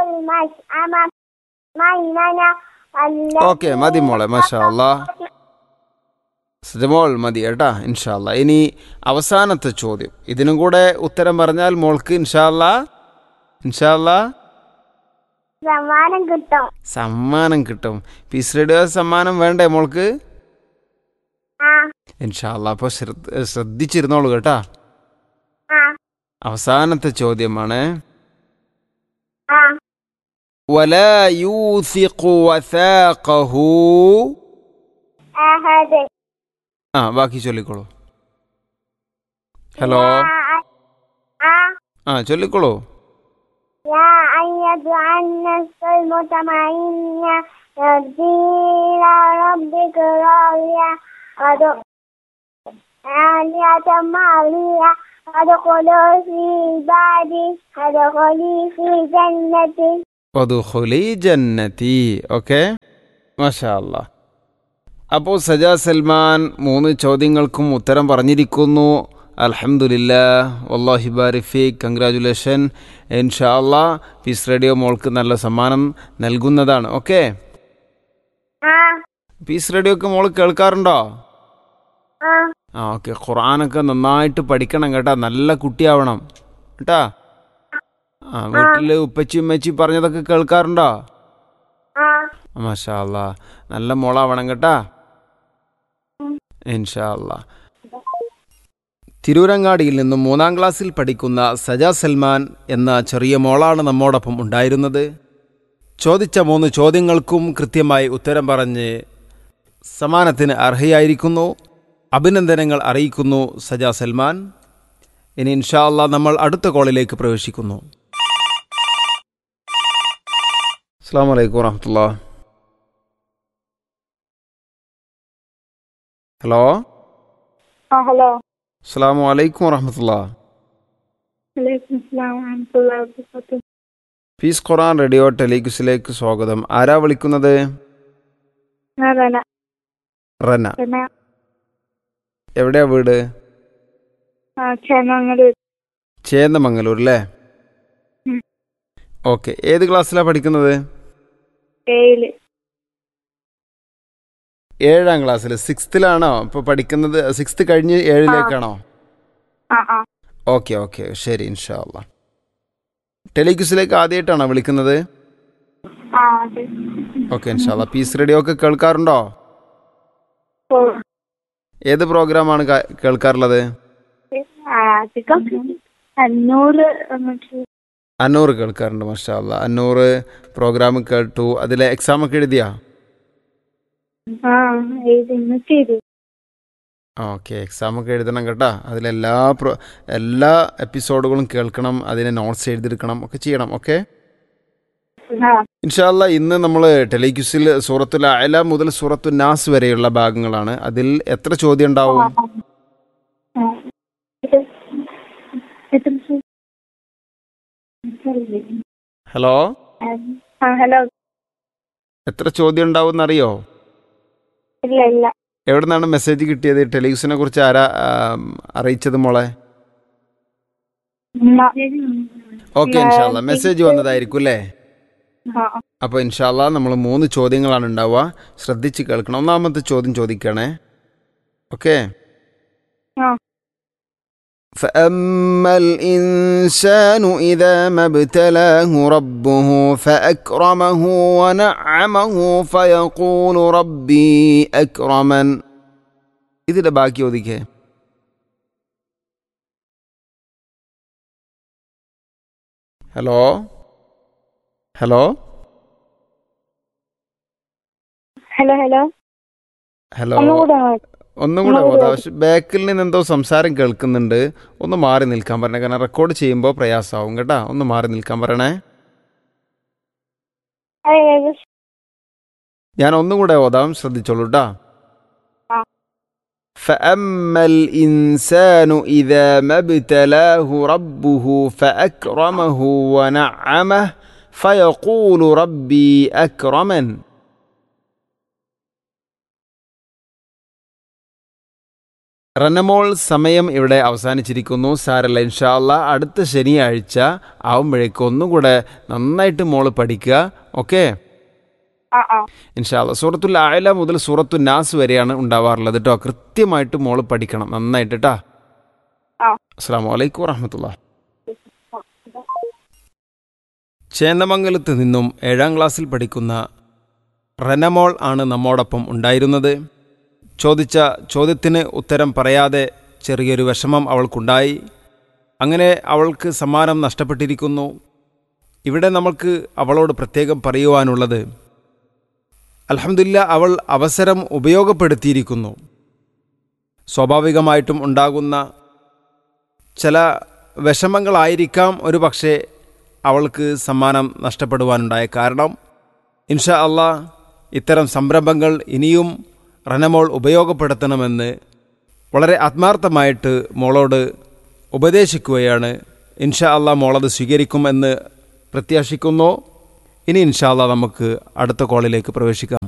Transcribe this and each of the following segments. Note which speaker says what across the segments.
Speaker 1: المشأمة ميمنة
Speaker 2: okay മതി മോളെ, മാഷാ അല്ലാ. മോൾ മതി കേട്ടാ, ഇൻഷാ അല്ലാ. ഇനി അവസാനത്തെ ചോദ്യം, ഇതിനും കൂടെ ഉത്തരം പറഞ്ഞാൽ മോൾക്ക് ഇൻഷാ അല്ലാ
Speaker 1: സമ്മാനം കിട്ടും.
Speaker 2: സമ്മാനം കിട്ടും. പീസ് റേഡിയോ സമ്മാനം വേണ്ടേ മോൾക്ക്?
Speaker 1: ആ
Speaker 2: ഇൻഷാ അല്ലാ. അപ്പോൾ ശ്രദ്ധിച്ചിരുന്നോളൂ കേട്ടാ.
Speaker 1: ആ
Speaker 2: അവസാനത്തെ ചോദ്യമാണ്.
Speaker 1: ആ
Speaker 2: ولا يوثق وثاقه.
Speaker 1: അഹദ്.
Speaker 2: ബാക്കി ചൊല്ലിക്കോളൂ. ഹലോ, ചൊല്ലിക്കോളൂ.
Speaker 1: يا أيتها النفس المطمئنة ارجعي إلى ربك راضية مرضية فادخلي في عبادي وادخلي في جنتي.
Speaker 2: വദുഖുലി ജന്നതി. ഓക്കെ, മാഷാ അല്ലാ. അപ്പോൾ സജാ സൽമാൻ 3 ചോദ്യങ്ങൾക്കും ഉത്തരം പറഞ്ഞിരിക്കുന്നു. അൽഹംദുലില്ലാഹ്, വല്ലാഹി ബാരിക് ഫീക്, കൺഗ്രാജുലേഷൻ. ഇൻഷാ അല്ലാ പീസ് റേഡിയോ മോൾക്ക് നല്ല സമ്മാനം നൽകുന്നതാണ്. ഓക്കെ, പീസ് റേഡിയോക്ക് മോൾ കേൾക്കാറുണ്ടോ? ഓക്കെ. ഖുർആനൊക്കെ നന്നായിട്ട് പഠിക്കണം കേട്ടാ, നല്ല കുട്ടിയാവണം കേട്ടാ. വീട്ടിൽ ഉപ്പച്ചി ഉമ്മച്ചി പറഞ്ഞതൊക്കെ കേൾക്കാറുണ്ടോ? മാഷാ അല്ലാ, നല്ല മോളാവണം കേട്ടാ, ഇൻഷാ അല്ലാ. തിരൂരങ്ങാടിയിൽ നിന്നും 3ാം ക്ലാസ്സിൽ പഠിക്കുന്ന സജാ സൽമാൻ എന്ന ചെറിയ മോളാണ് നമ്മോടൊപ്പം ഉണ്ടായിരുന്നത്. ചോദിച്ച 3 ചോദ്യങ്ങൾക്കും കൃത്യമായി ഉത്തരം പറഞ്ഞ് സമ്മാനത്തിന് അർഹയായിരിക്കുന്നു. അഭിനന്ദനങ്ങൾ അറിയിക്കുന്നു സജാ സൽമാൻ. ഇനി ഇൻഷാ അല്ലാ നമ്മൾ അടുത്ത കോളിലേക്ക് പ്രവേശിക്കുന്നു. അസ്സലാമു അലൈക്കും വറഹ്മത്തുള്ളാഹി. ഹലോ.
Speaker 1: ഹലോ.
Speaker 2: അസ്സലാമു അലൈക്കും വറഹ്മത്തുള്ളാഹി.
Speaker 1: വലൈക്കും അസ്സലാം വറഹ്മത്തുള്ളാഹി വബറകാതുഹു.
Speaker 2: പീസ് ഖുർആൻ റേഡിയോ ടെലിക്യൂസിലേക്ക് സ്വാഗതം. ആരാ വിളിക്കുന്നത്? റന. എവിടെയാ വീട്? ചേന്നമംഗലൂർ അല്ലേ? ഓക്കെ. ഏത് ക്ലാസ്സിലാ പഠിക്കുന്നത്? 7ാം ക്ലാസ്സിൽ. 6th ഇപ്പോൾ പഠിക്കുന്നത്? 6th കഴിഞ്ഞ് 7ലേക്കാണോ? ഓക്കെ ഓക്കെ, ശരി. ഇൻഷാ അല്ലാ. ടെലിക്യൂസിലേക്ക് ആദ്യമായിട്ടാണോ വിളിക്കുന്നത്? ഓക്കെ, ഇൻഷാ അല്ലാ. പീസ് റേഡിയോ ഒക്കെ കേൾക്കാറുണ്ടോ? ഏത് പ്രോഗ്രാമാണ് കേൾക്കാറുള്ളത്? അന്നൂർ കേൾക്കാറുണ്ട്. മാഷാ അല്ലാ. അന്നൂർ പ്രോഗ്രാം കേട്ടു. അതിലെ എക്സാം ഒക്കെ എഴുതിയാ? ഓക്കെ, എക്സാം ഒക്കെ എഴുതണം കേട്ടാ. അതിലെല്ലാ എല്ലാ എപ്പിസോഡുകളും കേൾക്കണം, അതിനെ നോട്ട്സ് എഴുതിയെടുക്കണം, ഒക്കെ ചെയ്യണം. ഓക്കെ, ഇൻഷാ അല്ലാ. ഇന്ന് നമ്മൾ ടെലിക്യൂസിൽ സൂറത്തുൽ അഅല മുതൽ സൂറത്തുൻ നാസ് വരെയുള്ള ഭാഗങ്ങളാണ്. അതിൽ എത്ര ചോദ്യം ഉണ്ടാവും? ഹലോ.
Speaker 1: ഹലോ.
Speaker 2: എത്ര ചോദ്യം ഉണ്ടാവും എന്നറിയോ?
Speaker 1: ഇല്ല.
Speaker 2: എവിടെ നിന്നാണ് മെസ്സേജ് കിട്ടിയത്? ടെലിക്യൂസിനെ കുറിച്ച് ആരാ അറിയിച്ചത് മോളെ? ഓക്കെ, ഇൻഷാ അല്ലാ മെസ്സേജ് വന്നതായിരിക്കും അല്ലേ? അപ്പോൾ ഇൻഷാ അല്ലാ നമ്മൾ 3 ചോദ്യങ്ങളാണ് ഉണ്ടാവുക. ശ്രദ്ധിച്ച് കേൾക്കണം. 1ാമത്തെ ചോദ്യം ചോദിക്കണേ. ഓക്കെ. فأما الإنسان إذا ما ابتلاه ربه فأكرمه ونعمه فيقول ربي أكرمن. ഇതിന്റെ ബാക്കി ഓദിക്കേ. ഹലോ. ഹലോ. ഒന്നും കൂടെ ഓതാ. പക്ഷെ ബാക്കിൽ നിന്ന് എന്തോ സംസാരം കേൾക്കുന്നുണ്ട്. ഒന്ന് മാറി നിൽക്കാൻ പറഞ്ഞേ, കാരണം റെക്കോർഡ് ചെയ്യുമ്പോൾ പ്രയാസമാവും കേട്ടാ. ഒന്ന് മാറി നിൽക്കാൻ പറയണേ. ഞാൻ ഒന്നും കൂടെ ഓതാം, ശ്രദ്ധിച്ചോളൂ കേട്ടാ. فأما الإنسان إذا ما ابتلاه ربه فأكرمه ونعمه فيقول ربي أكرمن. റനമോൾ സമയം ഇവിടെ അവസാനിച്ചിരിക്കുന്നു. സാരല്ല, ഇൻഷാ അല്ലാ അടുത്ത ശനിയാഴ്ച ആവുമ്പോഴേക്കും ഒന്നും കൂടെ നന്നായിട്ട് മോള് പഠിക്കുക. ഓക്കെ,
Speaker 1: ആ ആ
Speaker 2: ഇൻഷാ അല്ലാ. സൂറത്തുൽ അഅല മുതൽ സൂറത്തു നാസ് വരെയാണ് ഉണ്ടാവാറുള്ളത് കേട്ടോ. കൃത്യമായിട്ട് മോള് പഠിക്കണം നന്നായിട്ട് കേട്ടോ.
Speaker 1: ആ.
Speaker 2: അസ്സലാമു അലൈക്കും വറഹ്മത്തുള്ളാഹി. ചേന്നമംഗലത്ത് നിന്നും 7ാം ക്ലാസ്സിൽ പഠിക്കുന്ന റനമോൾ ആണ് നമ്മോടൊപ്പം ഉണ്ടായിരുന്നത്. ചോദിച്ച ചോദ്യത്തിന് ഉത്തരം പറയാതെ ചെറിയൊരു വിഷമം അവൾക്കുണ്ടായി. അങ്ങനെ അവൾക്ക് സമ്മാനം നഷ്ടപ്പെട്ടിരിക്കുന്നു. ഇവിടെ നമുക്ക് അവളോട് പ്രത്യേകം പറയുവാനുള്ളത്, അൽഹംദുലില്ലാ അവൾ അവസരം ഉപയോഗപ്പെടുത്തിയിരിക്കുന്നു. സ്വാഭാവികമായിട്ടും ഉണ്ടാകുന്ന ചില വിഷമങ്ങളായിരിക്കാം ഒരു പക്ഷേ അവൾക്ക് സമ്മാനം നഷ്ടപ്പെടുവാനുണ്ടായ കാരണം. ഇൻഷാ അല്ലാ ഇത്തരം സംരംഭങ്ങൾ ഇനിയും റനമോൾ ഉപയോഗപ്പെടുത്തണമെന്ന് വളരെ ആത്മാർത്ഥമായിട്ട് മോളോട് ഉപദേശിക്കുകയാണ്. ഇൻഷാ അല്ലാ മോളത് സ്വീകരിക്കുമെന്ന് പ്രത്യാശിക്കുന്നു. ഇനി ഇൻഷാ അല്ലാ നമുക്ക് അടുത്ത കോളിലേക്ക് പ്രവേശിക്കാം.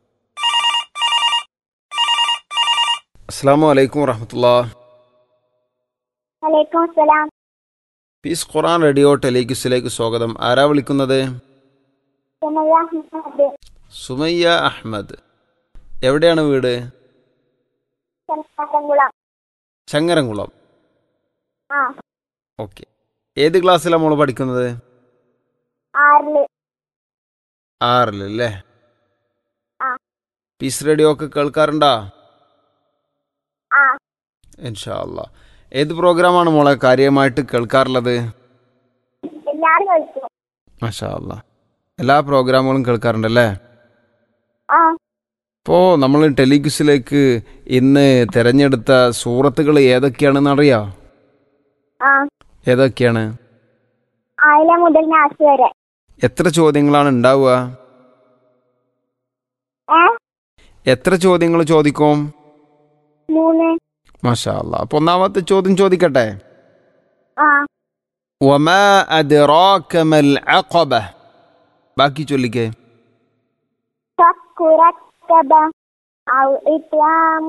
Speaker 2: അസ്സലാമു അലൈക്കും വറഹ്മത്തുള്ളാഹി.
Speaker 1: വലൈക്കും അസ്സലാം.
Speaker 2: പീസ് ഖുർആൻ റേഡിയോ ടെലിക്യൂസിലേക്ക് സ്വാഗതം. ആരാ വിളിക്കുന്നത്?
Speaker 1: സുമയ്യ അഹ്മദ്.
Speaker 2: സുമയ്യ അഹ്മദ്. എവിടെയാണ് വീട്?
Speaker 1: ചങ്ങരംകുളം.
Speaker 2: ചങ്ങരംകുളം.
Speaker 1: ആ
Speaker 2: ഓക്കെ. ഏത് ക്ലാസ്സിലാണ് മോള് പഠിക്കുന്നത്?
Speaker 1: 6
Speaker 2: 6-ല്ലേ?
Speaker 1: ആ.
Speaker 2: പീസ് റേഡിയോ ഒക്കെ കേൾക്കാറുണ്ടോ?
Speaker 1: ആ
Speaker 2: ഇൻഷാ അല്ലാ. ഏത് പ്രോഗ്രാമാണ് മോളെ കാര്യമായിട്ട് കേൾക്കാറുള്ളത്?
Speaker 1: എല്ലാരും കഴിച്ചു.
Speaker 2: മാഷാ അല്ലാ, എല്ലാ പ്രോഗ്രാമുകളും കേൾക്കാറുണ്ടല്ലേ?
Speaker 1: ആ
Speaker 2: അപ്പോൾ നമ്മൾ ടെലിക്യൂസിലേക്ക് ഇന്ന് തിരഞ്ഞെടുത്ത സൂറത്തുകൾ ഏതൊക്കെയാണെന്ന് അറിയാം?
Speaker 1: ആ
Speaker 2: ഏതൊക്കെയാണ്?
Speaker 1: ആയില മുതൽ നാസ് വരെ.
Speaker 2: എത്ര ചോദ്യങ്ങളാണ് ഉണ്ടാവുക? എത്ര ചോദ്യങ്ങൾ ചോദിക്കും?
Speaker 1: 3.
Speaker 2: മാഷാ അല്ലാ. അപ്പോൾ ഒന്നാമത്തെ ചോദ്യം ചോദിക്കട്ടെ.
Speaker 1: ആ
Speaker 2: വമാ അദ്റാക മൽ അഖബ. ബാക്കി ചൊല്ലിക്കേ.
Speaker 1: ഫക്കുറക്കബ ഔ ഇത്വാമു